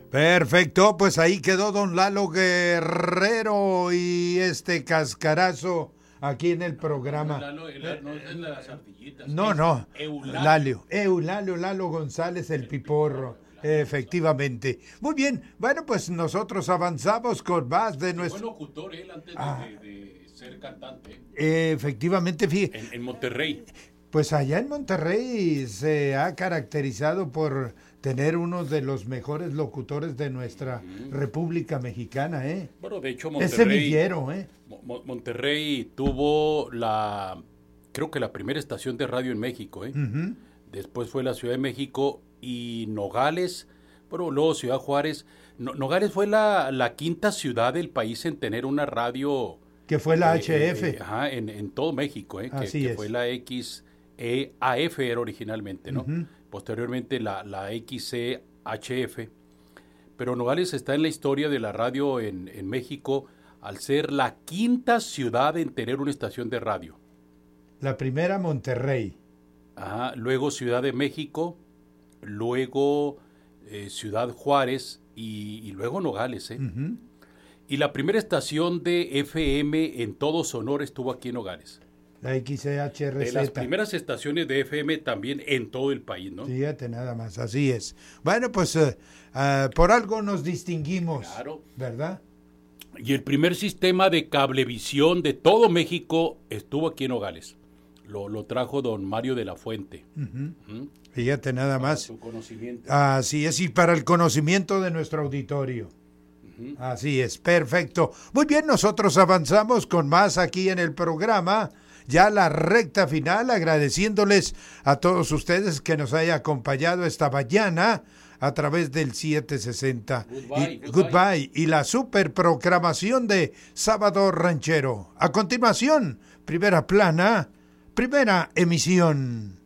Perfecto, pues ahí quedó don Lalo Guerrero y este cascarazo aquí en el programa. No es de las ardillitas. No, Eulalio. Lalo González, el piporro. Efectivamente. Muy bien, bueno, pues nosotros avanzamos con más de nuestro... Fue locutor él antes de ser cantante. Efectivamente, fíjate. En Monterrey. Pues allá en Monterrey se ha caracterizado por tener uno de los mejores locutores de nuestra República Mexicana, ¿eh? Bueno, de hecho, Es semillero, ¿eh? Monterrey tuvo creo que la primera estación de radio en México, ¿eh? Uh-huh. Después fue la Ciudad de México y Nogales, bueno, luego Ciudad Juárez. Nogales fue la quinta ciudad del país en tener una radio... Que fue la HF. En todo México, que fue la XEAF era originalmente, ¿no? Uh-huh. Posteriormente la XCHF. Pero Nogales está en la historia de la radio en México al ser la quinta ciudad en tener una estación de radio. La primera, Monterrey. Luego Ciudad de México, luego Ciudad Juárez y luego Nogales, ¿eh? Uh-huh. Y la primera estación de FM en todo Sonora estuvo aquí en Nogales. La XHRZ. De las primeras estaciones de FM también en todo el país, ¿no? Fíjate nada más, así es. Bueno, pues por algo nos distinguimos, claro, ¿verdad? Y el primer sistema de cablevisión de todo México estuvo aquí en Nogales. Lo trajo don Mario de la Fuente. Uh-huh. Uh-huh. Fíjate nada más. Para tu conocimiento. Así es, y para el conocimiento de nuestro auditorio. Uh-huh. Así es, perfecto. Muy bien, nosotros avanzamos con más aquí en el programa. Ya la recta final, agradeciéndoles a todos ustedes que nos haya acompañado esta mañana a través del 760. Goodbye. Y la super proclamación de Sábado Ranchero. A continuación, primera plana, primera emisión.